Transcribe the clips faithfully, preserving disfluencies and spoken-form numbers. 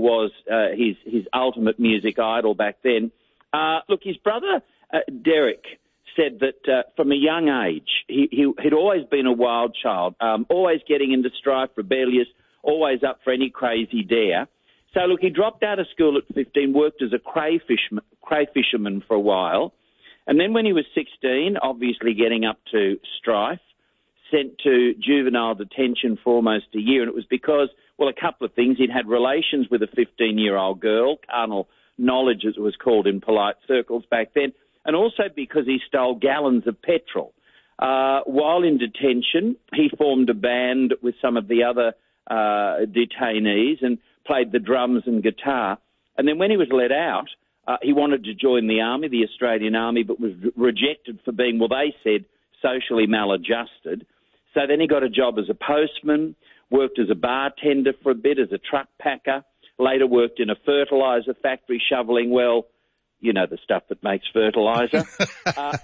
was uh, his, his ultimate music idol back then. Uh, look, his brother, uh, Derek, said that uh, from a young age, he, he had always been a wild child, um, always getting into strife, rebellious, always up for any crazy dare. So, look, he dropped out of school at fifteen, worked as a crayfish, crayfisherman for a while. And then when he was sixteen, obviously getting up to strife, sent to juvenile detention for almost a year. And it was because, well, a couple of things. He'd had relations with a fifteen-year-old girl, carnal knowledge, as it was called in polite circles back then, and also because he stole gallons of petrol. Uh, while in detention, he formed a band with some of the other uh, detainees and played the drums and guitar. And then when he was let out, uh, he wanted to join the army, the Australian Army, but was re- rejected for being, well, they said, socially maladjusted. So then he got a job as a postman, worked as a bartender for a bit, as a truck packer, later worked in a fertiliser factory shoveling, well, you know, the stuff that makes fertiliser. uh,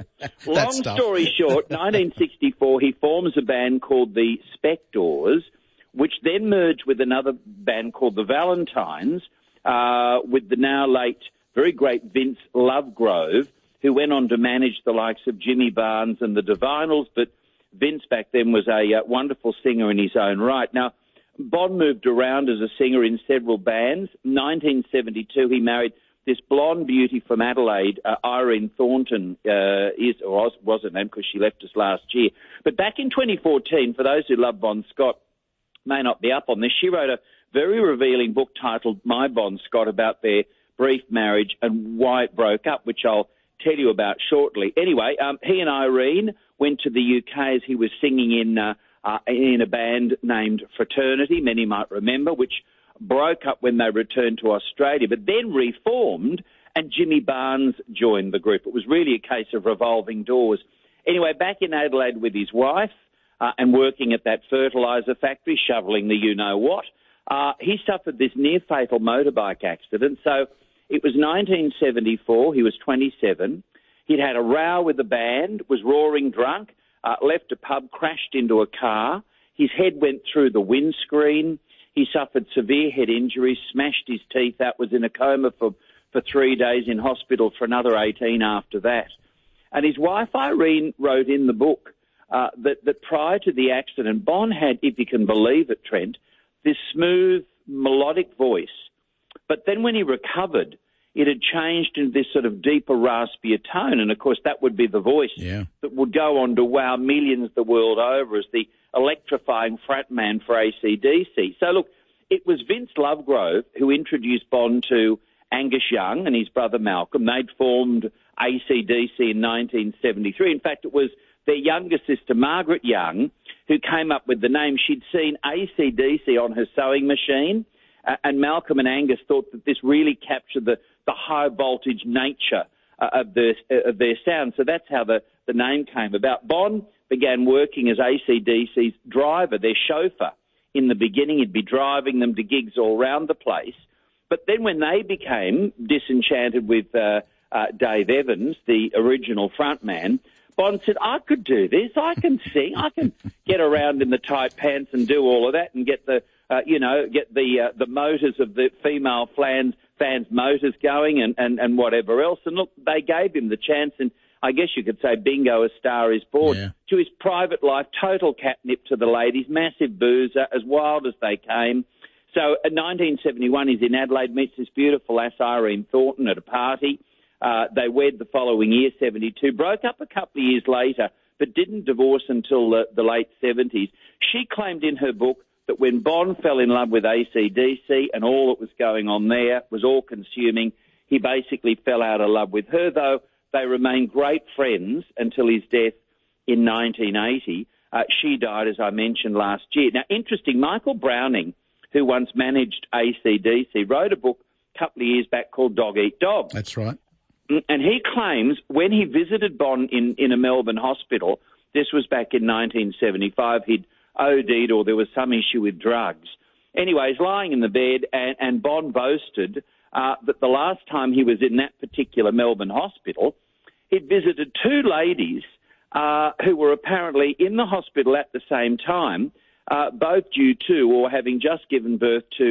long stuff. story short, nineteen sixty-four, he forms a band called the Spectors, which then merged with another band called the Valentines, uh, with the now late, very great Vince Lovegrove, who went on to manage the likes of Jimmy Barnes and the Divinals, but Vince back then was a uh, wonderful singer in his own right. Now, Bon moved around as a singer in several bands. nineteen seventy-two, he married this blonde beauty from Adelaide, uh, Irene Thornton, uh, is or was, was her name because she left us last year. But back in twenty fourteen, for those who love Bon Scott, may not be up on this, she wrote a very revealing book titled My Bon Scott about their brief marriage and why it broke up, which I'll tell you about shortly. Anyway, um, he and Irene went to the U K as he was singing in uh, uh, in a band named Fraternity, many might remember, which broke up when they returned to Australia, but then reformed, and Jimmy Barnes joined the group. It was really a case of revolving doors. Anyway, back in Adelaide with his wife uh, and working at that fertiliser factory, shoveling the you-know-what, uh, he suffered this near-fatal motorbike accident. So it was nineteen seventy-four, he was twenty-seven. He'd had a row with the band, was roaring drunk, uh, left a pub, crashed into a car. His head went through the windscreen. He suffered severe head injuries, smashed his teeth out, was in a coma for, for three days, in hospital for another eighteen after that. And his wife, Irene, wrote in the book uh, that, that prior to the accident, Bon had, if you can believe it, Trent, this smooth, melodic voice. But then when he recovered, it had changed into this sort of deeper, raspier tone. And, of course, that would be the voice yeah. that would go on to wow millions the world over as the electrifying frontman for A C D C. So, look, it was Vince Lovegrove who introduced Bon to Angus Young and his brother Malcolm. They'd formed A C D C in nineteen seventy-three. In fact, it was their younger sister, Margaret Young, who came up with the name. She'd seen A C D C on her sewing machine, uh, and Malcolm and Angus thought that this really captured the, the high-voltage nature uh, of, their, uh, of their sound. So that's how the, the name came about. Bon began working as A C D C's driver, their chauffeur. In the beginning, he'd be driving them to gigs all around the place. But then when they became disenchanted with uh, uh, Dave Evans, the original frontman, Bon said, I could do this. I can sing. I can get around in the tight pants and do all of that and get the, uh, you know, get the uh, the motors of the female fans, fans' motors going and, and, and whatever else. And look, they gave him the chance, and I guess you could say bingo, a star is born. Yeah. To his private life, total catnip to the ladies, massive boozer, as wild as they came. So in nineteen seventy-one, he's in Adelaide, meets this beautiful lass, Irene Thornton, at a party. Uh, they wed the following year, seventy-two, broke up a couple of years later, but didn't divorce until the, the late seventies. She claimed in her book that when Bon fell in love with A C D C and all that was going on there was all-consuming, he basically fell out of love with her, though they remained great friends until his death in nineteen eighty. Uh, she died, as I mentioned, last year. Now, interesting, Michael Browning, who once managed A C D C, wrote a book a couple of years back called Dog Eat Dog. That's right. And he claims when he visited Bon in, in a Melbourne hospital, this was back in nineteen seventy-five, he'd O D'd or there was some issue with drugs. Anyway, he's lying in the bed, and, and Bon boasted uh, that the last time he was in that particular Melbourne hospital, he'd visited two ladies uh, who were apparently in the hospital at the same time, uh, both due to or having just given birth to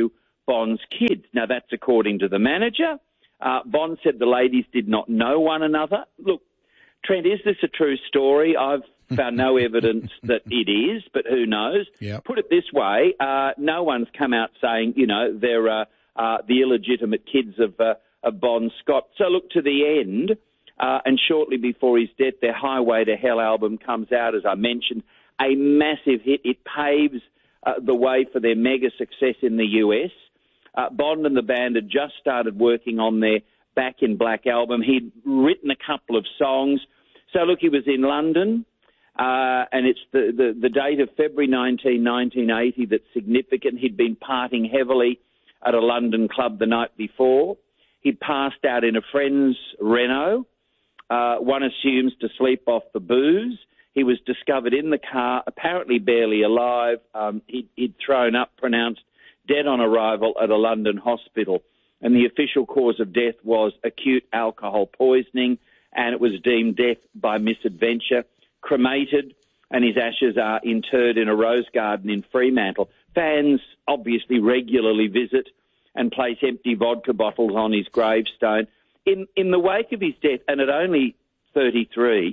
Bond's kids. Now, that's according to the manager. Uh, Bond said the ladies did not know one another. Look, Trent, is this a true story? I've found no evidence that it is, but who knows? Yep. Put it this way, uh, no one's come out saying, you know, they're uh, uh, the illegitimate kids of, uh, of Bon Scott. So, look, to the end, uh, and shortly before his death, their Highway to Hell album comes out, as I mentioned, a massive hit. It paves uh, the way for their mega success in the U S. Uh, Bond and the band had just started working on their Back in Black album. He'd written a couple of songs. So, look, he was in London, uh, and it's the, the, the date of February nineteenth, nineteen eighty that's significant. He'd been partying heavily at a London club the night before. He passed out in a friend's Renault, uh, one assumes to sleep off the booze. He was discovered in the car, apparently barely alive. Um, he'd, he'd thrown up, pronounced dead on arrival at a London hospital. And the official cause of death was acute alcohol poisoning, and it was deemed death by misadventure, cremated, and his ashes are interred in a rose garden in Fremantle. Fans obviously regularly visit and place empty vodka bottles on his gravestone. In, in the wake of his death, and at only thirty-three,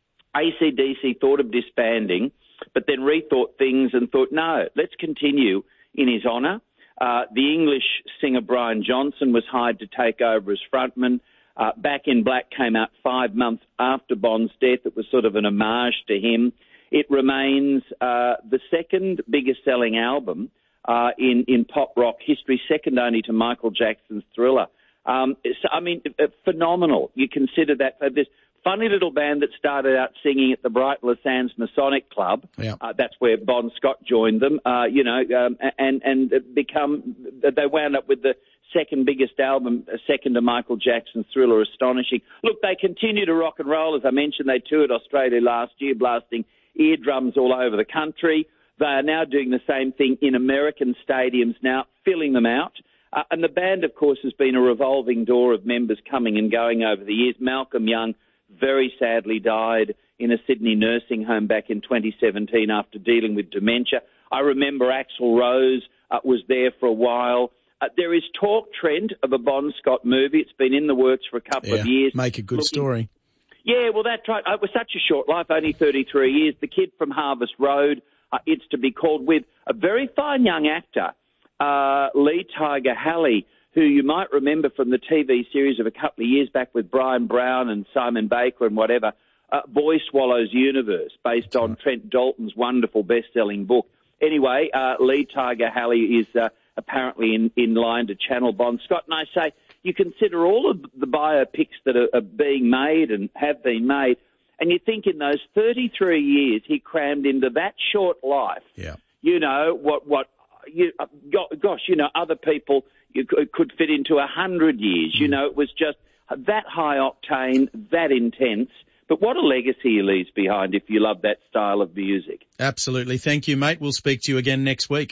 A C D C thought of disbanding, but then rethought things and thought, no, let's continue in his honour. Uh, the English singer Brian Johnson was hired to take over as frontman. Uh, Back in Black came out five months after Bond's death. It was sort of an homage to him. It remains uh, the second biggest selling album uh, in, in pop rock history, second only to Michael Jackson's Thriller. Um, so, I mean, phenomenal. You consider that for this funny little band that started out singing at the Bright Les Sands Masonic Club. Yeah. Uh, that's where Bon Scott joined them, uh, you know, um, and, and become, they wound up with the second biggest album, second to Michael Jackson's Thriller, astonishing. Look, they continue to rock and roll. As I mentioned, they toured Australia last year, blasting eardrums all over the country. They are now doing the same thing in American stadiums now, filling them out. Uh, and the band, of course, has been a revolving door of members coming and going over the years. Malcolm Young very sadly died in a Sydney nursing home back in twenty seventeen after dealing with dementia. I remember Axl Rose uh, was there for a while. Uh, there is talk, Trent, of a Bon Scott movie. It's been in the works for a couple yeah, of years. Make a good Looking, story. Yeah, well, that's right. It was such a short life, only thirty-three years. The Kid from Harvest Road, uh, it's to be called, with a very fine young actor, uh, Lee Tiger Halley, who you might remember from the T V series of a couple of years back with Brian Brown and Simon Baker and whatever, uh, Boy Swallows Universe, based on Trent Dalton's wonderful best-selling book. Anyway, uh, Lee Tiger Halley is uh, apparently in, in line to channel Bon Scott. And I say, you consider all of the biopics that are, are being made and have been made, and you think in those thirty-three years he crammed into that short life, yeah. you know, what, what you, uh, gosh, you know, other people you could, could fit into a hundred years. Mm. You know, it was just that high octane, that intense. But what a legacy he leaves behind if you love that style of music. Absolutely. Thank you, mate. We'll speak to you again next week.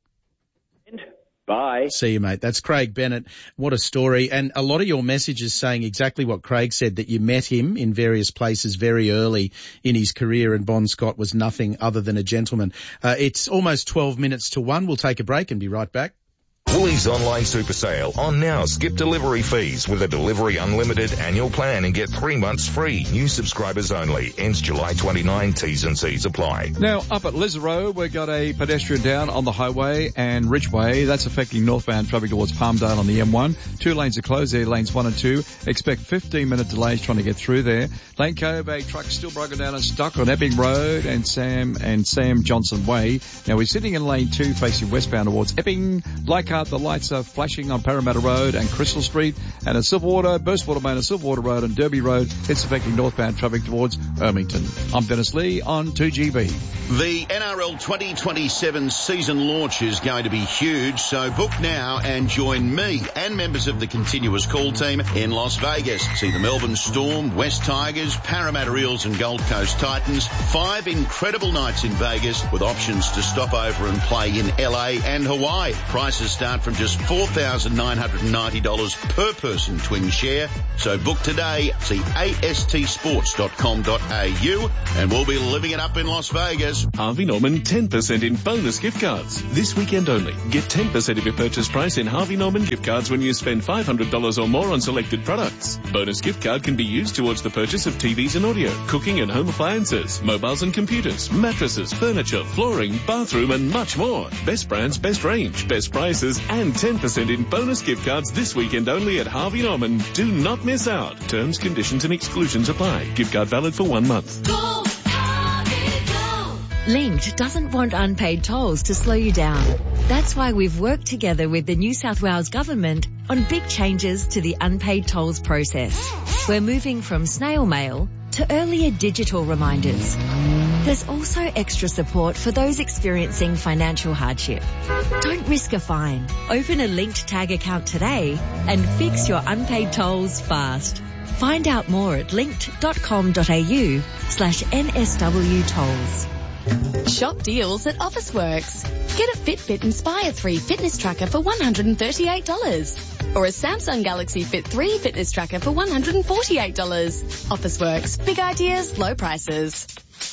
Bye. See you, mate. That's Craig Bennett. What a story. And a lot of your messages saying exactly what Craig said, that you met him in various places very early in his career, and Bon Scott was nothing other than a gentleman. Uh, it's almost twelve minutes to one. We'll take a break and be right back. Woolies Online Super Sale on now. Skip delivery fees with a Delivery Unlimited annual plan and get three months free. New subscribers only. Ends July twenty-ninth. T's and C's apply. Now, up at Lisaro, we've got a pedestrian down on the highway and Ridgeway. That's affecting northbound traffic towards Palmdale on the M one. Two lanes are closed there, lanes one and two. Expect fifteen minute delays trying to get through there. Lane Cove, a truck still broken down and stuck on Epping Road and Sam and Sam Johnson Way. Now, we're sitting in lane two facing westbound towards Epping. Leichhardt, the lights are flashing on Parramatta Road and Crystal Street, and at Silverwater, Burstwater Main, Silverwater Road and Derby Road, it's affecting northbound traffic towards Ermington. I'm Dennis Lee on two G B. The N R L twenty twenty-seven season launch is going to be huge, so book now and join me and members of the continuous call team in Las Vegas. See the Melbourne Storm, West Tigers, Parramatta Eels and Gold Coast Titans. Five incredible nights in Vegas with options to stop over and play in L A and Hawaii. Prices start start from just four thousand nine hundred ninety dollars per person twin share. So book today. See a s t sports dot com dot a u and we'll be living it up in Las Vegas. Harvey Norman ten percent in bonus gift cards. This weekend only. Get ten percent of your purchase price in Harvey Norman gift cards when you spend five hundred dollars or more on selected products. Bonus gift card can be used towards the purchase of T Vs and audio, cooking and home appliances, mobiles and computers, mattresses, furniture, flooring, bathroom and much more. Best brands, best range, best prices and ten percent in bonus gift cards this weekend only at Harvey Norman. Do not miss out. Terms, conditions and exclusions apply. Gift card valid for one month. Go, Harvey, go. Linked doesn't want unpaid tolls to slow you down. That's why we've worked together with the New South Wales Government on big changes to the unpaid tolls process. We're moving from snail mail to earlier digital reminders. There's also extra support for those experiencing financial hardship. Don't risk a fine. Open a Linked Tag account today and fix your unpaid tolls fast. Find out more at linked.com.au slash NSW tolls. Shop deals at Officeworks. Get a Fitbit Inspire three fitness tracker for one hundred thirty-eight dollars or a Samsung Galaxy Fit three fitness tracker for one hundred forty-eight dollars. Officeworks. Big ideas, low prices.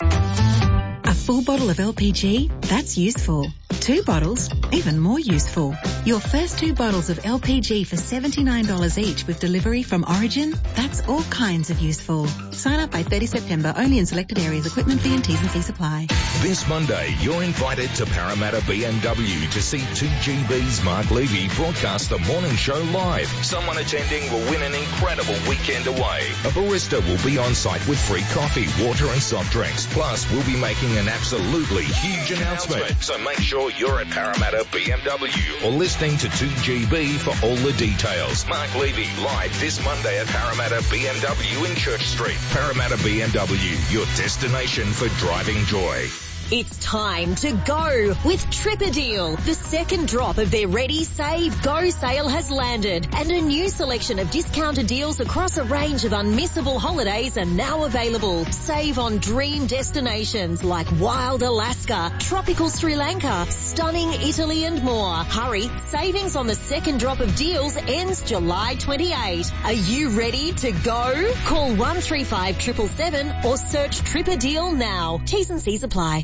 A full bottle of L P G? That's useful. Two bottles? Even more useful. Your first two bottles of L P G for seventy-nine dollars each with delivery from Origin? That's all kinds of useful. Sign up by thirtieth September, only in selected areas. Equipment fee and T's and C's apply. This Monday, you're invited to Parramatta B M W to see two G B's Mark Levy broadcast the morning show live. Someone attending will win an incredible weekend away. A barista will be on site with free coffee, water and soft drinks. Plus, we'll be making an absolutely huge announcement. So make sure you're at Parramatta B M W or listening to two G B for all the details. Mark Levy live this Monday at Parramatta B M W in Church Street. Parramatta B M W, your destination for driving joy. It's time to go with Tripadeal. The second drop of their Ready, Save, Go sale has landed and a new selection of discounted deals across a range of unmissable holidays are now available. Save on dream destinations like wild Alaska, tropical Sri Lanka, stunning Italy and more. Hurry, savings on the second drop of deals ends July twenty-eighth. Are you ready to go? Call one three five seven seven seven or search Tripadeal now. T's and C's apply.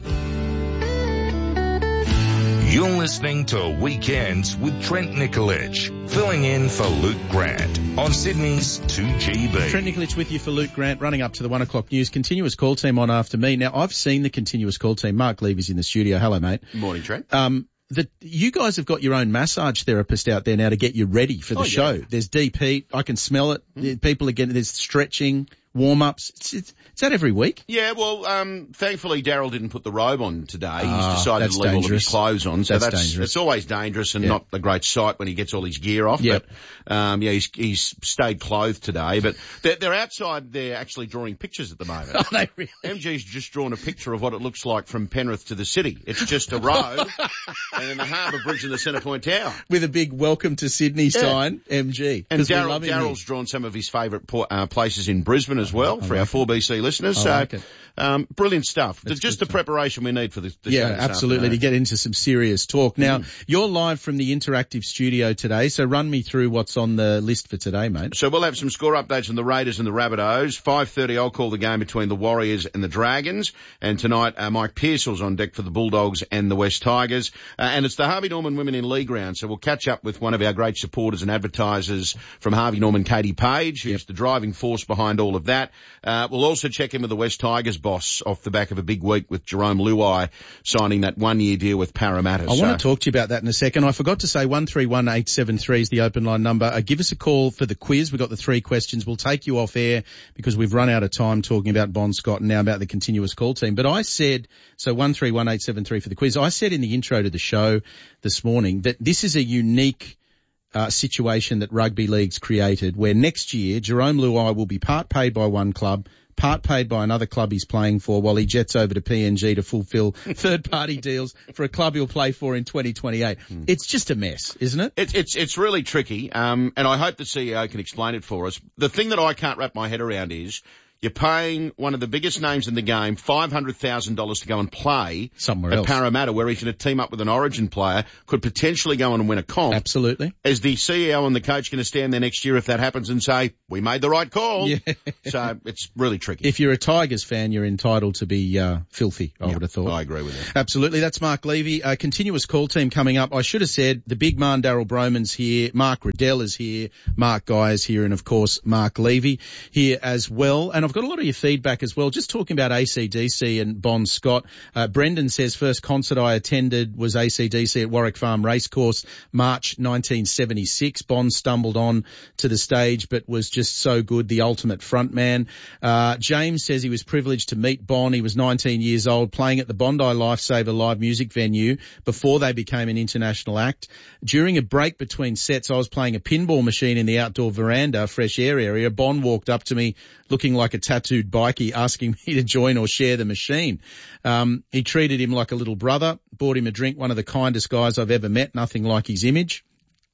You're listening to Weekends with Trent Nikolic, filling in for Luke Grant on Sydney's two G B. Trent Nikolic with you for Luke Grant, running up to the one o'clock news. Continuous call team on after me. Now, I've seen the continuous call team. Mark Levy's in the studio. Hello, mate. Good morning, Trent. Um, the, you guys have got your own massage therapist out there now to get you ready for the oh, show. Yeah. There's deep heat. I can smell it. Mm. People are getting, there's stretching, warm-ups. It's, it's, is that every week? Yeah, well, um, thankfully Daryl didn't put the robe on today. He's Oh, decided that's to leave all of dangerous. his clothes on. So That's that's, dangerous. it's always dangerous and Yeah. not a great sight when he gets all his gear off. Yep. But, um, yeah, he's, he's stayed clothed today. But they're, they're outside there actually drawing pictures at the moment. Are they really? M G's just drawn a picture of what it looks like from Penrith to the city. It's just a road and then the Harbour Bridge and the Centre Point Tower. With a big welcome to Sydney Yeah. sign, M G. And 'Cause we Daryl, love him Daryl's here. drawn some of his favourite po- uh, places in Brisbane as well for I our like four B C listeners. I so, like it. um, brilliant stuff. That's Just good the stuff. preparation we need for this, the Yeah, show this absolutely, to afternoon. get into some serious talk. Now, you're live from the interactive studio today, so run me through what's on the list for today, mate. So we'll have some score updates on the Raiders and the Rabbitohs. five thirty, I'll call the game between the Warriors and the Dragons. And tonight, uh, Mike Pearsall's on deck for the Bulldogs and the West Tigers. Uh, and it's the Harvey Norman Women in League round. So we'll catch up with one of our great supporters and advertisers from Harvey Norman, Katie Page, who's Yep. the driving force behind all of that. Uh, we'll also check in with the West Tigers boss off the back of a big week with Jerome Luai signing that one-year deal with Parramatta. I so, want to talk to you about that in a second. I forgot to say one three one eight seven three is the open line number. Uh, give us a call for the quiz. We've got the three questions. We'll take you off air because we've run out of time talking about Bon Scott and now about the continuous call team. But I said, so one three one eight seven three for the quiz. I said in the intro to the show this morning that this is a unique Uh, situation that rugby league's created where next year Jerome Luai will be part paid by one club, part paid by another club he's playing for while he jets over to P N G to fulfill third party deals for a club he'll play for in twenty twenty-eight. Mm. It's just a mess, isn't it? It's, it's, it's really tricky. Um, and I hope the C E O can explain it for us. The thing that I can't wrap my head around is, You're paying one of the biggest names in the game five hundred thousand dollars to go and play somewhere at else. Parramatta, where he's going to team up with an Origin player, could potentially go on and win a comp. Absolutely. Is the C E O and the coach going to stand there next year if that happens and say, we made the right call? Yeah. So it's really tricky. If you're a Tigers fan, you're entitled to be uh, filthy, I Yep, would have thought. I agree with that. Absolutely. That's Mark Levy. A continuous call team coming up. I should have said the big man, Daryl Broman's here. Mark Riddell is here. Mark Guy is here. And, of course, Mark Levy here as well. And I've got a lot of your feedback as well. Just talking about A C D C and Bon Scott. Uh, Brendan says first concert I attended was A C D C at Warwick Farm Racecourse, March nineteen seventy-six. Bon stumbled on to the stage but was just so good, the ultimate frontman. Uh, James says he was privileged to meet Bon. He was nineteen years old, playing at the Bondi Lifesaver live music venue before they became an international act. During a break between sets, I was playing a pinball machine in the outdoor veranda, fresh air area. Bon walked up to me looking like a tattooed bikie, asking me to join or share the machine. Um, he treated him like a little brother, bought him a drink, one of the kindest guys I've ever met, nothing like his image.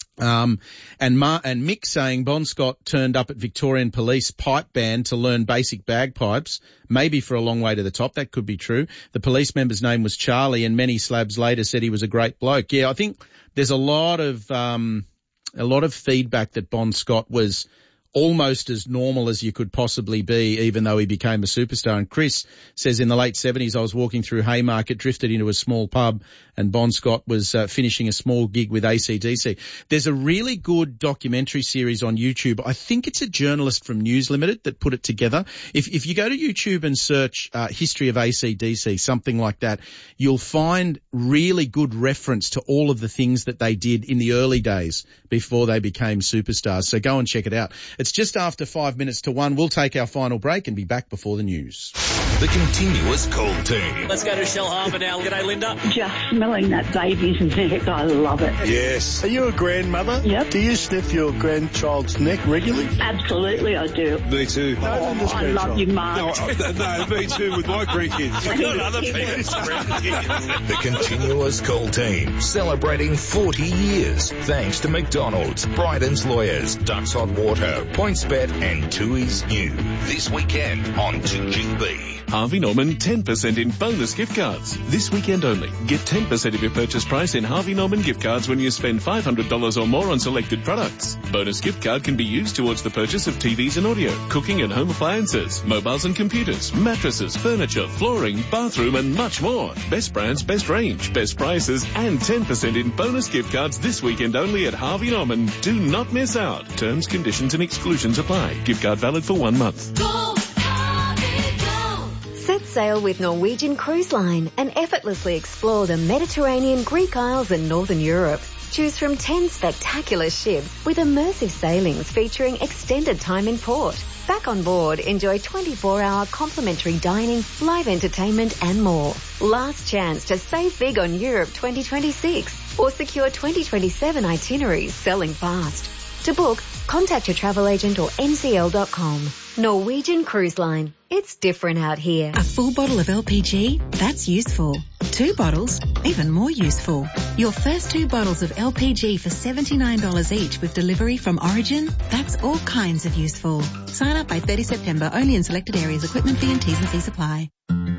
Um, and Ma- and Mick saying Bon Scott turned up at Victorian Police pipe band to learn basic bagpipes, maybe for a long way to the top. That could be true. The police member's name was Charlie, and many slabs later said he was a great bloke. Yeah, I think there's a lot of, um, a lot of feedback that Bon Scott was almost as normal as you could possibly be, even though he became a superstar. And Chris says in the late seventies, I was walking through Haymarket, drifted into a small pub, and Bon Scott was uh, finishing a small gig with A C D C. There's a really good documentary series on YouTube. I think it's a journalist from News Limited that put it together. If if you go to YouTube and search uh, history of A C D C, something like that, you'll find really good reference to all of the things that they did in the early days before they became superstars. So go and check it out. It's just after five minutes to one. We'll take our final break and be back before the news. The continuous call team. Let's go to Shell Harbour now. G'day, Linda. Just smelling that baby's neck, I love it. Yes. Are you a grandmother? Yep. Do you sniff your grandchild's neck regularly? Absolutely, I do. Me too. Oh, I love you, Mark. No, no, me too with my grandkids. We've got other parents' grandkids. The continuous call team, celebrating forty years. Thanks to McDonald's, Bryden's Lawyers, Ducks Hot Water, PointsBet and Tui's New. This weekend on two G B. Harvey Norman ten percent in bonus gift cards. This weekend only. Get ten percent of your purchase price in Harvey Norman gift cards when you spend five hundred dollars or more on selected products. Bonus gift card can be used towards the purchase of T Vs and audio, cooking and home appliances, mobiles and computers, mattresses, furniture, flooring, bathroom and much more. Best brands, best range, best prices and ten percent in bonus gift cards this weekend only at Harvey Norman. Do not miss out. Terms, conditions and exclusions apply. Gift card valid for one month. Go, Harvey, go. Set sail with Norwegian Cruise Line and effortlessly explore the Mediterranean, Greek Isles and Northern Europe. Choose from ten spectacular ships with immersive sailings featuring extended time in port. Back on board, enjoy twenty-four hour complimentary dining, live entertainment and more. Last chance to save big on Europe twenty twenty-six or secure twenty twenty-seven itineraries selling fast. To book, contact your travel agent or N C L dot com. Norwegian Cruise Line. It's different out here. A full bottle of L P G? That's useful. Two bottles? Even more useful. Your first two bottles of L P G for seventy-nine dollars each with delivery from Origin? That's all kinds of useful. Sign up by thirtieth September only in selected areas. Equipment fee and T's and C's apply.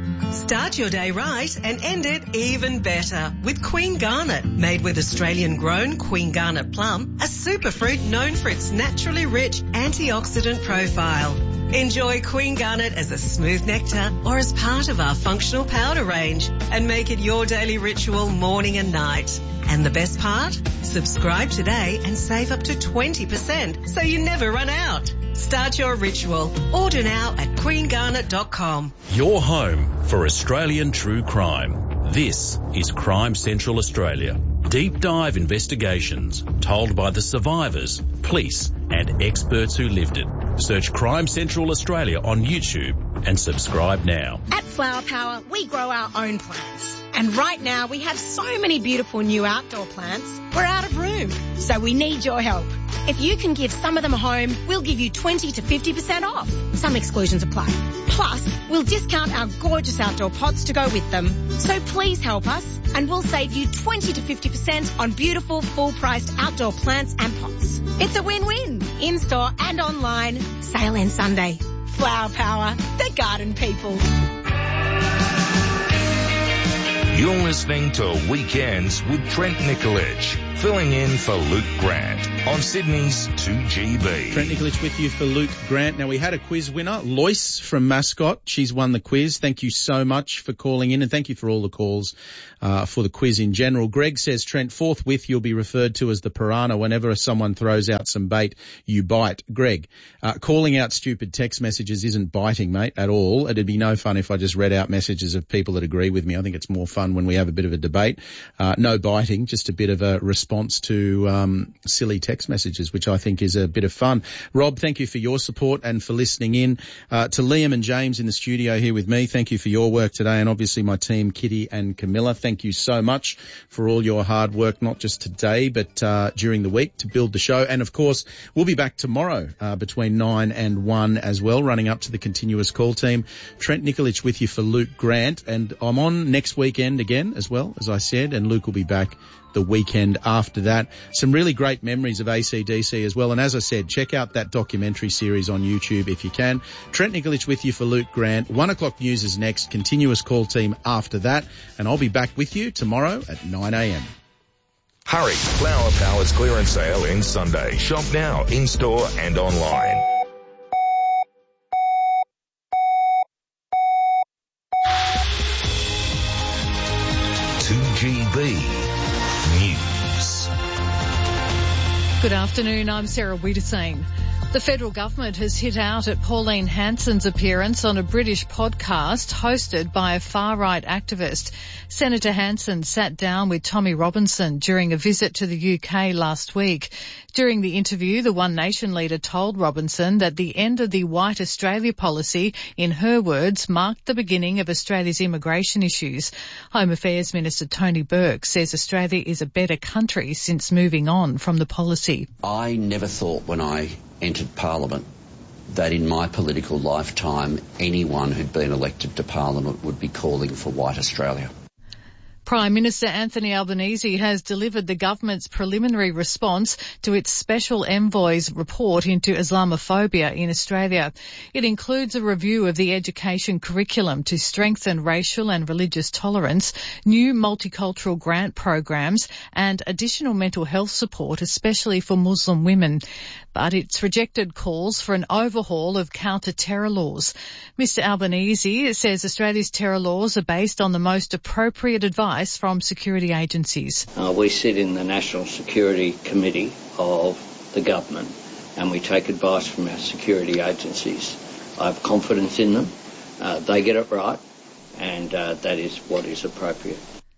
Start your day right and end it even better with Queen Garnet. Made with Australian-grown Queen Garnet plum, a superfruit known for its naturally rich antioxidant profile. Enjoy Queen Garnet as a smooth nectar or as part of our functional powder range and make it your daily ritual morning and night. And the best part? Subscribe today and save up to twenty percent so you never run out. Start your ritual. Order now at queen garnet dot com. Your home for Australian true crime. This is Crime Central Australia. Deep dive investigations told by the survivors, police and experts who lived it. Search Crime Central Australia on YouTube and subscribe now. At Flower Power, we grow our own plants. And right now we have so many beautiful new outdoor plants, we're out of room. So we need your help. If you can give some of them a home, we'll give you twenty to fifty percent off. Some exclusions apply. Plus, we'll discount our gorgeous outdoor pots to go with them. So please help us and we'll save you twenty to fifty percent on beautiful full-priced outdoor plants and pots. It's a win-win. In-store and online. Sale ends Sunday. Flower Power, the garden people. You're listening to Weekends with Trent Nikolic, filling in for Luke Grant on Sydney's two G B. Trent Nikolic with you for Luke Grant. Now, we had a quiz winner, Lois from Mascot. She's won the quiz. Thank you so much for calling in, and thank you for all the calls uh, for the quiz in general. Greg says, Trent, forthwith you'll be referred to as the piranha. Whenever someone throws out some bait, you bite. Greg, uh, calling out stupid text messages isn't biting, mate, at all. It'd be no fun if I just read out messages of people that agree with me. I think it's more fun when we have a bit of a debate. Uh, no biting, just a bit of a response to um, silly text messages, which I think is a bit of fun. Rob, thank you for your support and for listening in. Uh, to Liam and James in the studio here with me, thank you for your work today, and obviously my team, Kitty and Camilla, thank you so much for all your hard work, not just today, but uh, during the week to build the show. And of course, we'll be back tomorrow uh, between nine and one as well, running up to the continuous call team. Trent Nikolic with you for Luke Grant, and I'm on next weekend again as well, as I said, and Luke will be back the weekend after that. Some really great memories of A C D C as well. And as I said, check out that documentary series on YouTube if you can. Trent Nikolic with you for Luke Grant. One o'clock news is next. Continuous call team after that. And I'll be back with you tomorrow at nine a.m. Hurry! Flower Power's clearance sale ends Sunday. Shop now, in-store and online. two G B News. Good afternoon, I'm Sarah Wiedersane. The federal government has hit out at Pauline Hanson's appearance on a British podcast hosted by a far-right activist. Senator Hanson sat down with Tommy Robinson during a visit to the U K last week. During the interview, the One Nation leader told Robinson that the end of the White Australia policy, in her words, marked the beginning of Australia's immigration issues. Home Affairs Minister Tony Burke says Australia is a better country since moving on from the policy. I never thought when I entered Parliament that in my political lifetime anyone who'd been elected to Parliament would be calling for White Australia. Prime Minister Anthony Albanese has delivered the government's preliminary response to its Special Envoy's report into Islamophobia in Australia. It includes a review of the education curriculum to strengthen racial and religious tolerance, new multicultural grant programs and additional mental health support, especially for Muslim women. But it's rejected calls for an overhaul of counter-terror laws. Mister Albanese says Australia's terror laws are based on the most appropriate advice from security agencies. Uh, we sit in the National Security Committee of the government and we take advice from our security agencies. I have confidence in them. Uh, they get it right, and uh, that is what is appropriate.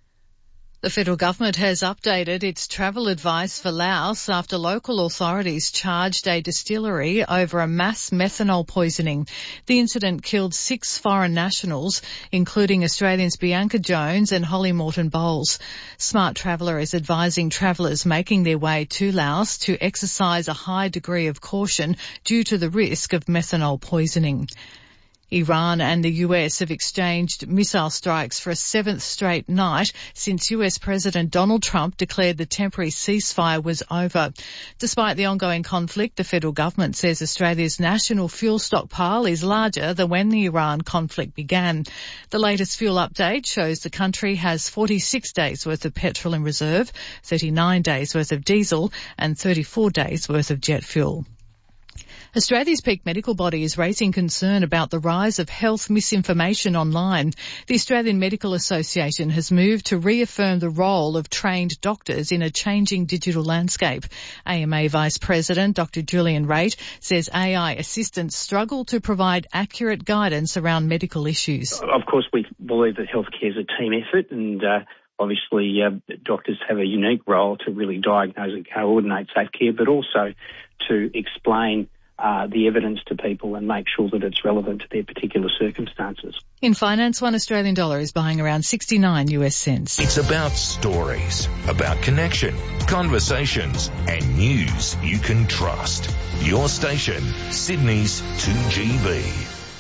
The federal government has updated its travel advice for Laos after local authorities charged a distillery over a mass methanol poisoning. The incident killed six foreign nationals, including Australians Bianca Jones and Holly Morton Bowles. Smart Traveller is advising travellers making their way to Laos to exercise a high degree of caution due to the risk of methanol poisoning. Iran and the U S have exchanged missile strikes for a seventh straight night since U S President Donald Trump declared the temporary ceasefire was over. Despite the ongoing conflict, the federal government says Australia's national fuel stockpile is larger than when the Iran conflict began. The latest fuel update shows the country has forty-six days worth of petrol in reserve, thirty-nine days worth of diesel and thirty-four days worth of jet fuel. Australia's peak medical body is raising concern about the rise of health misinformation online. The Australian Medical Association has moved to reaffirm the role of trained doctors in a changing digital landscape. A M A Vice President Doctor Julian Raitt says A I assistants struggle to provide accurate guidance around medical issues. Of course, we believe that healthcare is a team effort, and uh, obviously uh, doctors have a unique role to really diagnose and coordinate safe care, but also to explain Uh, the evidence to people and make sure that it's relevant to their particular circumstances. In finance, one Australian dollar is buying around sixty-nine U S cents. It's about stories, about connection, conversations and news you can trust. Your station, Sydney's two G B.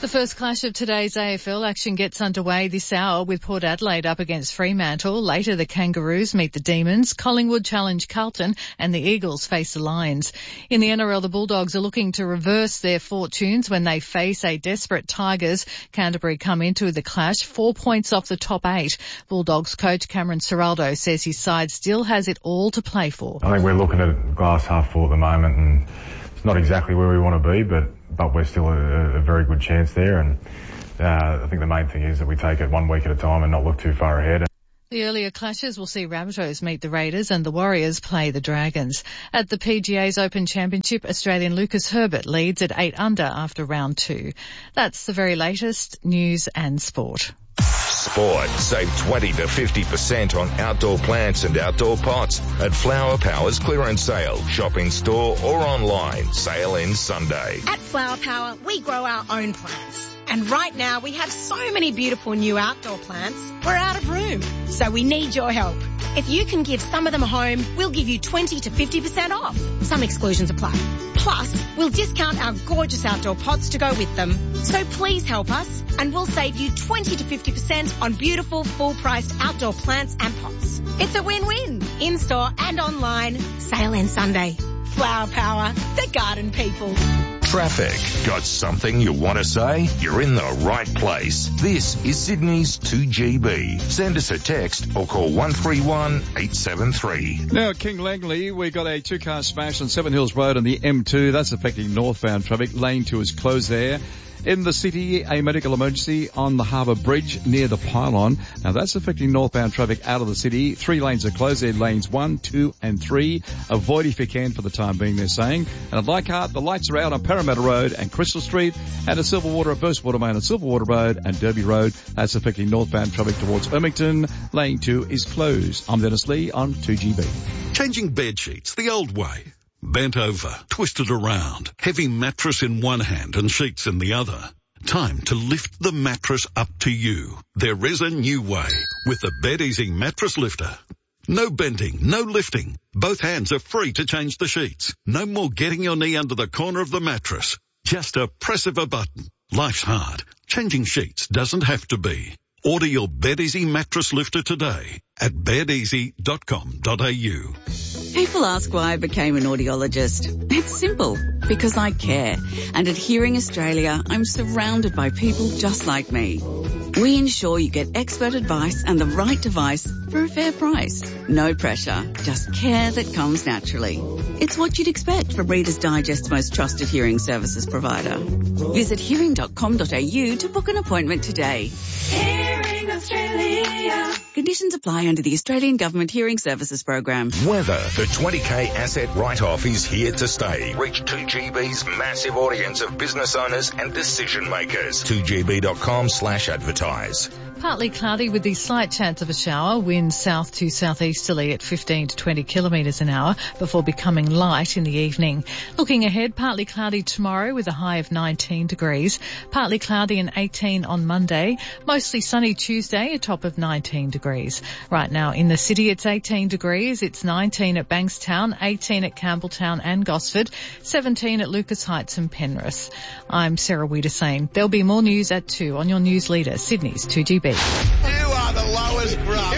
The first clash of today's A F L action gets underway this hour with Port Adelaide up against Fremantle. Later, the Kangaroos meet the Demons, Collingwood challenge Carlton, and the Eagles face the Lions. In the N R L, the Bulldogs are looking to reverse their fortunes when they face a desperate Tigers. Canterbury come into the clash four points off the top eight. Bulldogs coach Cameron Ciraldo says his side still has it all to play for. I think we're looking at glass half full at the moment, and it's not exactly where we want to be, but but we're still a, a very good chance there. And uh, I think the main thing is that we take it one week at a time and not look too far ahead. The earlier clashes will see Rabbitohs meet the Raiders and the Warriors play the Dragons. At the P G A's Open Championship, Australian Lucas Herbert leads at eight under after round two. That's the very latest news and sport. Sport. Save twenty to fifty percent on outdoor plants and outdoor pots at Flower Power's clearance sale. Shop in store or online. Sale ends Sunday. At Flower Power, we grow our own plants. And right now we have so many beautiful new outdoor plants, we're out of room. So we need your help. If you can give some of them a home, we'll give you twenty to fifty percent off. Some exclusions apply. Plus, we'll discount our gorgeous outdoor pots to go with them. So please help us and we'll save you twenty to fifty percent on beautiful full-priced outdoor plants and pots. It's a win-win. In-store and online. Sale ends Sunday. Flower Power, the garden people. Traffic. Got something you want to say? You're in the right place. This is Sydney's two G B. Send us a text or call one three one eight seven three. Now at King Langley, we got a two-car smash on Seven Hills Road on the M two. That's affecting northbound traffic. Lane two is closed there. In the city, a medical emergency on the Harbour Bridge near the pylon. Now that's affecting northbound traffic out of the city. Three lanes are closed there, lanes one, two and three. Avoid if you can for the time being, they're saying. And at Leichhardt, the lights are out on Parramatta Road and Crystal Street, and at Silverwater at Burstwater Main on Silverwater Road and Derby Road. That's affecting northbound traffic towards Ermington. Lane two is closed. I'm Dennis Lee on two G B. Changing bed sheets the old way. Bent over, twisted around, heavy mattress in one hand and sheets in the other. Time to lift the mattress up to you. There is a new way with the BedEasy Mattress Lifter. No bending, no lifting. Both hands are free to change the sheets. No more getting your knee under the corner of the mattress. Just a press of a button. Life's hard. Changing sheets doesn't have to be. Order your BedEasy Mattress Lifter today at bed easy dot com dot a u. People ask why I became an audiologist. It's simple, because I care. And at Hearing Australia, I'm surrounded by people just like me. We ensure you get expert advice and the right device for a fair price. No pressure, just care that comes naturally. It's what you'd expect from Reader's Digest's most trusted hearing services provider. Visit hearing dot com dot a u to book an appointment today. Hearing Australia. Conditions apply under the Australian Government Hearing Services Program. Weather. The twenty K asset write-off is here to stay. Reach two G B's massive audience of business owners and decision makers. two G B dot com slash advertise. Partly cloudy with the slight chance of a shower. Winds south to southeasterly at fifteen to twenty kilometres an hour before becoming light in the evening. Looking ahead, partly cloudy tomorrow with a high of nineteen degrees. Partly cloudy and eighteen on Monday. Mostly sunny Tuesday, a top of nineteen degrees. Right now in the city, it's eighteen degrees. It's nineteen at Bankstown, eighteen at Campbelltown and Gosford, seventeen at Lucas Heights and Penrith. I'm Sarah Wiedersame. There'll be more news at two on your news leader, Sydney's two G B. You are the lowest brother.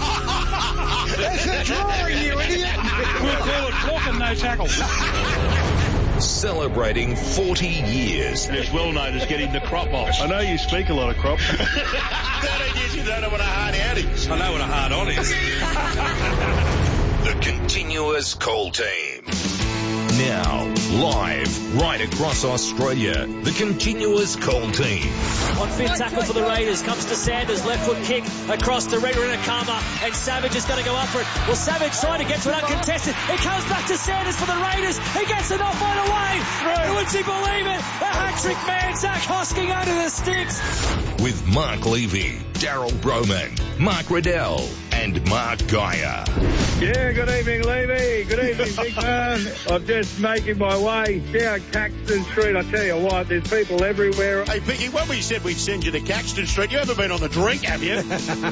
That's a drawing, you idiot. We'll call it clock and no tackle. Celebrating forty years. It's well known as getting the crop off. I know you speak a lot of crop. thirteen years you don't know what a hard out is. I know what a hard on is. The Continuous Call Team. Now, live, right across Australia, the Continuous Call Team. On fifth tackle for the Raiders, comes to Sanders, left foot kick across the Regarinakama, and Savage is going to go up for it. Well, Savage trying to get to it uncontested. It comes back to Sanders for the Raiders. He gets it off right away. Would you believe it? A hat-trick man, Zach Hosking under the sticks. With Mark Levy, Daryl Broman, Mark Riddell, and Mark Geyer. Yeah, good evening, Levy. Good evening, big man. I'm just making my way down Caxton Street. I tell you what, there's people everywhere. Hey, Vicky, when we said we'd send you to Caxton Street, you haven't been on the drink, have you?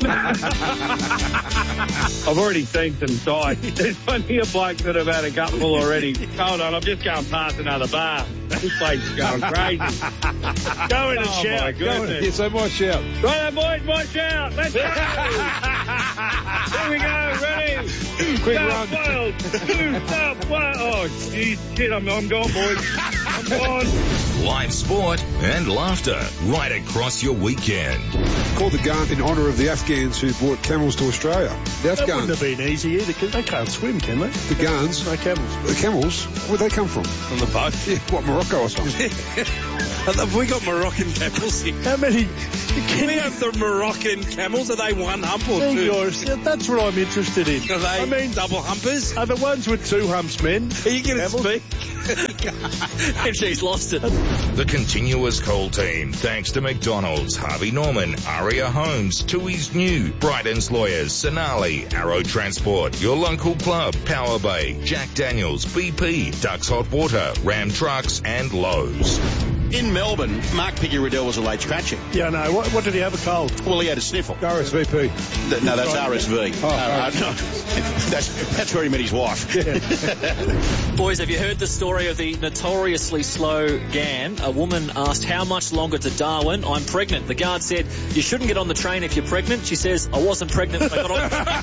I've already seen some sights. There's plenty of blokes that have had a cupful already. Hold on, I'm just going past another bar. This place is going crazy. Go in and Oh, shout. my Go in. goodness. Yes, I might shout. Right, boys, watch out. Let's go. Here we go. Ready? Quick Stop, run. Wild. Two, stop, wild. Oh, geez, shit, I'm, I'm gone, boys. I'm gone. Live sport and laughter right across your weekend. Called the Gun in honour of the Afghans who brought camels to Australia. The That wouldn't Afghans. have been easy either, because they can't swim, can they? The Guns. No camels. The camels? Where'd they come from? From the boat. Yeah, what, Morocco or something? Have we got Moroccan camels here? How many? Can we have the Moroccan camels? Are they one hump or Hey, two? Joris, that's what I'm interested in. Are they I mean, double humpers? are the ones with two humps men? Are you going to Camels? speak? And she's lost it. The continuous call team, thanks to McDonald's, Harvey Norman, Aria Homes, Tui's New, Bryden's Lawyers, Sonali, Arrow Transport, Your Local Club, Power Bay, Jack Daniels, B P, Ducks Hot Water, Ram Trucks and Lowe's. In Melbourne, Mark Piggy-Riddell was a late scratching. Yeah, no. What, what did he have a cold? Well, he had a sniffle. R S V P. Th- No, that's R S V. Oh, Uh, uh, no. that's, that's where he met his wife. Boys, have you heard the story of the notoriously slow Gan? A woman asked how much longer to Darwin. I'm pregnant. The guard said, you shouldn't get on the train if you're pregnant. She says, I wasn't pregnant when I got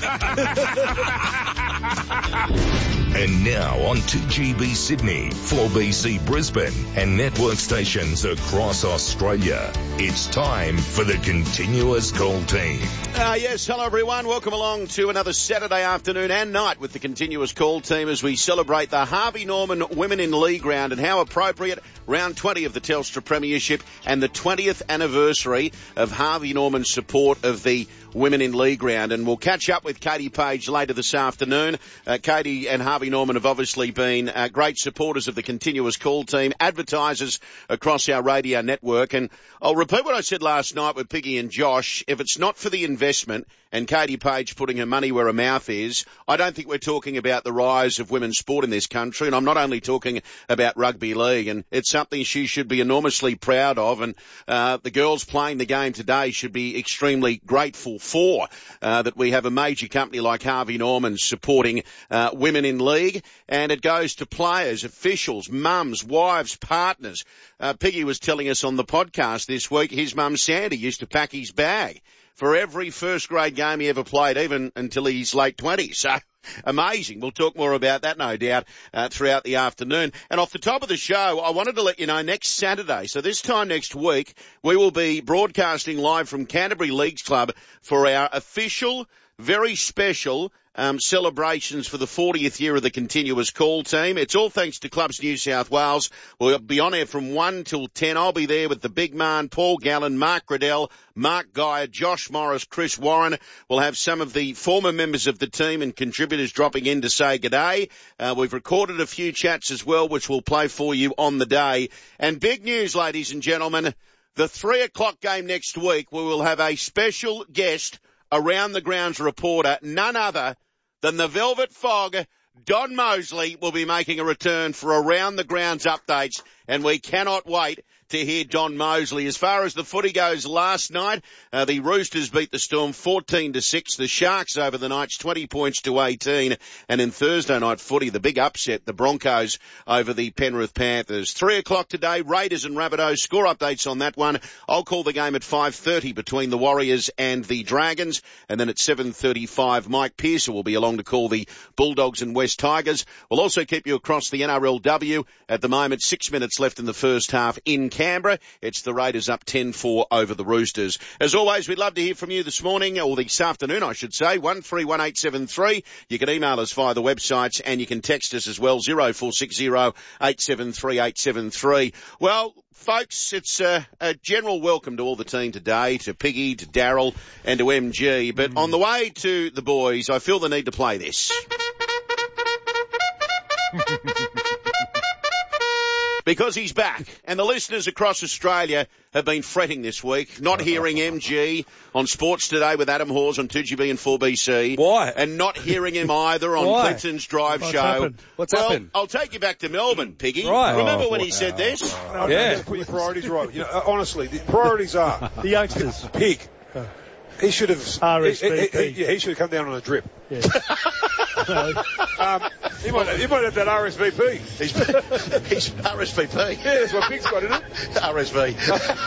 on the train. And now on two G B Sydney, four B C Brisbane and network stations across Australia. It's time for the continuous call team. Uh, yes, hello everyone. Welcome along to another Saturday afternoon and night with the continuous call team as we celebrate the Harvey Norman Women in League round, and how appropriate, round twenty of the Telstra Premiership and the twentieth anniversary of Harvey Norman's support of the Women in League round. And we'll catch up with Katie Page later this afternoon. Uh, Katie and Harvey Norman have obviously been uh, great supporters of the continuous call team, advertisers across our radio network. And I'll repeat what I said last night with Piggy and Josh. If it's not for the investment and Katie Page putting her money where her mouth is, I don't think we're talking about the rise of women's sport in this country. And I'm not only talking about rugby league, and it's something she should be enormously proud of. And uh, the girls playing the game today should be extremely grateful for uh, that we have a major company like Harvey Norman supporting uh, women in league. And it goes to players, officials, mums, wives, partners. Uh, Piggy was telling us on the podcast this week, his mum Sandy used to pack his bag for every first grade game he ever played, even until his late twenties. So amazing. We'll talk more about that, no doubt, uh, throughout the afternoon. And off the top of the show, I wanted to let you know next Saturday, so this time next week, we will be broadcasting live from Canterbury Leagues Club for our official, very special Um, celebrations for the fortieth year of the continuous call team. It's all thanks to Clubs New South Wales. We'll be on air from one till ten. I'll be there with the big man, Paul Gallen, Mark Riddell, Mark Geyer, Josh Morris, Chris Warren. We'll have some of the former members of the team and contributors dropping in to say g'day. Uh, we've recorded a few chats as well, which we'll play for you on the day. And big news, ladies and gentlemen, the three o'clock game next week, we will have a special guest, around the grounds reporter, none other than the Velvet Fog. Don Mosley will be making a return for Around the Grounds updates, and we cannot wait to hear Don Mosley. As far as the footy goes last night, uh, the Roosters beat the Storm fourteen to six. The Sharks over the Knights twenty points to eighteen. And in Thursday night footy, the big upset, the Broncos over the Penrith Panthers. Three o'clock today, Raiders and Rabbitohs. Score updates on that one. I'll call the game at five thirty between the Warriors and the Dragons. And then at seven thirty-five, Mike Pearson will be along to call the Bulldogs and West Tigers. We'll also keep you across the N R L W. At the moment, six minutes left in the first half in Canberra. It's the Raiders up ten four over the Roosters. As always, we'd love to hear from you this morning, or this afternoon, I should say, one three one eight seven three. You can email us via the websites, and you can text us as well, zero four six zero eight seven three eight seven three. Well, folks, it's a, a general welcome to all the team today, to Piggy, to Daryl, and to M G. But mm. on the way to the boys, I feel the need to play this. because he's back. And the listeners across Australia have been fretting this week, not hearing M G on Sports Today with Adam Hawes on two G B and four B C. Why? And not hearing him either on Why? Clinton's Drive What's Show. happened? What's well, happened? I'll take you back to Melbourne, Piggy. Right. Remember Oh, when he wow. said this? No, Yeah. yeah. Put your priorities right. You know, uh, honestly, the priorities are The youngsters. Pig. He should have. R S V P. He, he, he, yeah, he should have come down on a drip. Yeah. Um, he might, he might have that R S V P. He's, he's R S V P. Yeah, that's what Pig's got, isn't it? R S V.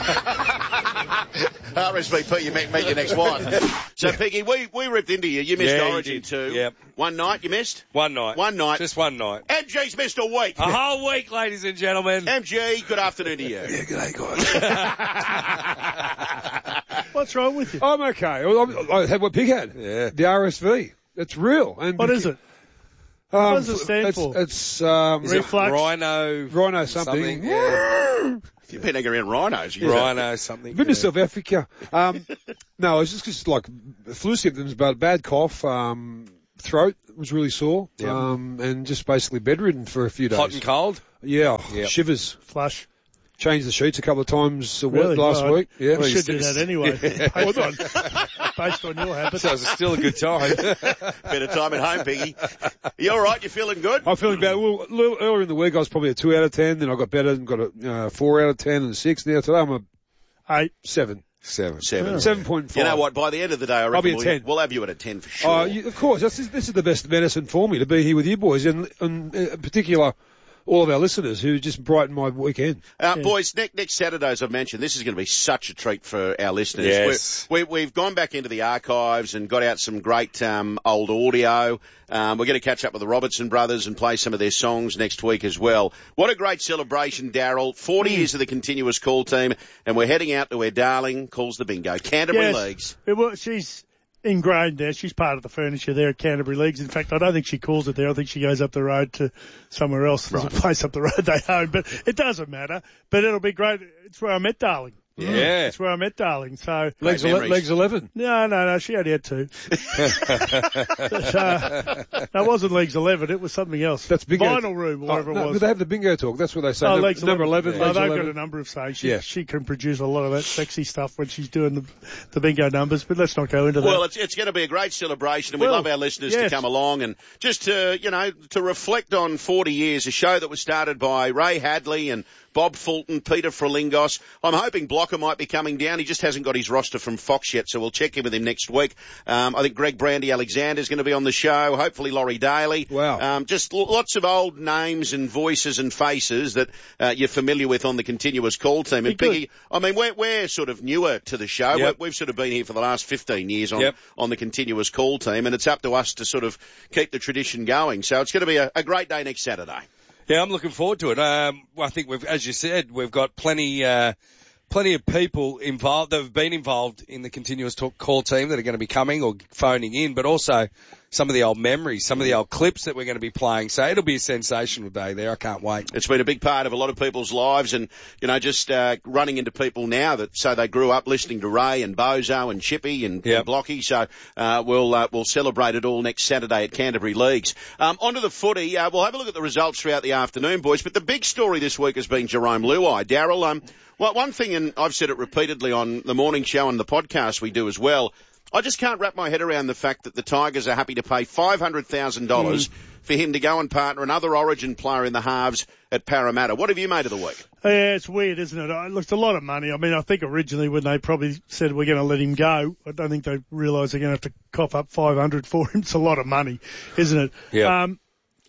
R S V P, you meet, meet your next wife. So, Piggy, we, we ripped into you. You missed Yeah, you Origin did. too. Yep. One night you missed? One night. One night. Just one night. M G's missed a week. A whole week, ladies and gentlemen. M G, good afternoon to you. Yeah, g'day, guys. What's wrong with you? I'm okay. Well, I'm, I had what Pig had. Yeah. The R S V. It's real. And What is it? Um, What does it stand it's, for? It's um, Is it Reflux? Rhino. Rhino something. Something, yeah. You've been hanging around rhinos. You Rhino something. Been yeah. to South Africa. Um, no, it's just, just like flu symptoms, but bad cough, um, throat was really sore, Yep. um, and just basically bedridden for a few days. Hot and cold. Yeah, Yep. shivers. Flush. Changed the sheets a couple of times a week Really? last Well, week. Yeah. We should do that anyway, based, on, based on your habits. So it's still a good time. Bit of time at home, Piggy. You all right? You feeling good? I'm feeling better. Well, a little earlier in the week I was probably a two out of ten, then I got better and got a uh, four out of ten and a six. Now today I'm a Eight. seven. Seven. Seven. Seven point five. You know what? By the end of the day, I reckon be a we'll, ten. we'll have you at a ten for sure. Uh, you, of course, this is, this is the best medicine for me to be here with you boys, and, and uh, in particular, all of our listeners who just brighten my weekend. Uh, boys, next, next Saturday, as I've mentioned, this is going to be such a treat for our listeners. Yes. We're, we, we've gone back into the archives and got out some great um, old audio. Um, we're going to catch up with the Robertson brothers and play some of their songs next week as well. What a great celebration, Darryl. forty years of the continuous call team, and we're heading out to where Darling calls the bingo. Canterbury Yes. Leagues. It was, she's ingrained there. She's part of the furniture there at Canterbury Leagues. In fact, I don't think she calls it there. I think she goes up the road to somewhere else. There's Right. a place up the road they own, but it doesn't matter. But it'll be great. It's where I met Darling. Yeah. It's where I met Darling. So Legs, ele- memories. legs eleven. no, no, no. She only had two. But, uh, that wasn't Leagues eleven. It was something else. That's bingo. Vinyl Room, whatever Oh, no, it but was. they have the bingo talk. That's what they say. Oh, number, legs number eleven. Oh, legs they've eleven. got a number of sayings. She, Yeah. she can produce a lot of that sexy stuff when she's doing the, the bingo numbers, but let's not go into that. Well, it's, it's going to be a great celebration, and we Well, love our listeners yes. to come along and just to, you know, to reflect on forty years, a show that was started by Ray Hadley and Bob Fulton, Peter Frelingos. I'm hoping Blocker might be coming down. He just hasn't got his roster from Fox yet, so we'll check in with him next week. Um, I think Greg Brandy Alexander is going to be on the show. Hopefully Laurie Daly. Wow. Um, just l- lots of old names and voices and faces that uh, you're familiar with on the continuous call team. And Be good. Piggy, I mean, we're, we're sort of newer to the show. Yep. We're, we've sort of been here for the last fifteen years on, Yep. on the continuous call team, and it's up to us to sort of keep the tradition going. So it's going to be a, a great day next Saturday. Yeah, I'm looking forward to it. Um, well, I think we've, as you said, we've got plenty, uh, plenty of people involved that have been involved in the continuous talk call team that are going to be coming or phoning in, but also some of the old memories, some of the old clips that we're going to be playing. So it'll be a sensational day there. I can't wait. It's been a big part of a lot of people's lives, and you know, just uh, running into people now that so they grew up listening to Ray and Bozo and Chippy and, Yep. and Blocky. So uh, we'll uh, we'll celebrate it all next Saturday at Canterbury Leagues. Um, onto the footy. Uh, we'll have a look at the results throughout the afternoon, boys. But the big story this week has been Jerome Luai. Darryl, um, well, one thing, and I've said it repeatedly on the morning show and the podcast we do as well. I just can't wrap my head around the fact that the Tigers are happy to pay five hundred thousand dollars mm. for him to go and partner another Origin player in the halves at Parramatta. What have you made of the week? Yeah, it's weird, isn't it? It looks a lot of money. I mean, I think originally when they probably said we're going to let him go, I don't think they realised they're going to have to cough up five hundred for him. It's a lot of money, isn't it? Yeah. Um,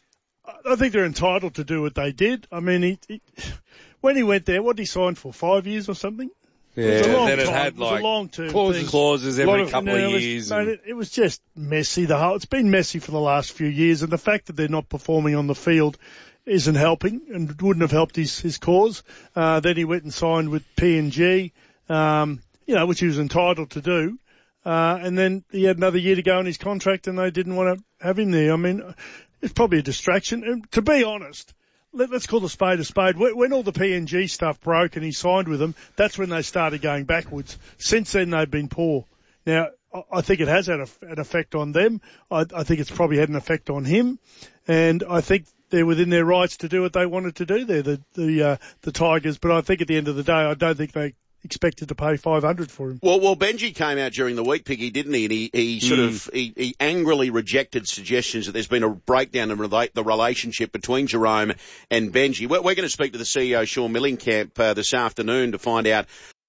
I think they're entitled to do what they did. I mean, he, he, when he went there, what did he sign for? Five years or something? Yeah, it was a long then it time. had it was like a long-term clauses, thing. clauses every of, couple you know, of it was, years. mate, and- it, it was just messy. The whole, it's been messy for the last few years, and the fact that they're not performing on the field isn't helping, and wouldn't have helped his his cause. Uh, then he went and signed with P N G, um, you know, which he was entitled to do. Uh, and then he had another year to go in his contract, and they didn't want to have him there. I mean, it's probably a distraction. And to be honest, let, let's call the spade a spade. When, when all the P N G stuff broke and he signed with them, that's when they started going backwards. Since then, they've been poor. Now, I, I think it has had a, an effect on them. I, I think it's probably had an effect on him. And I think they're within their rights to do what they wanted to do there, the the uh, the Tigers. But I think at the end of the day, I don't think they expected to pay five hundred for him. Well, well, Benji came out during the week, Piggy, didn't he? And he, he sort Mm. of he, he angrily rejected suggestions that there's been a breakdown in relate, the relationship between Jerome and Benji. We're, we're going to speak to the C E O, Sean Millingcamp, uh, this afternoon to find out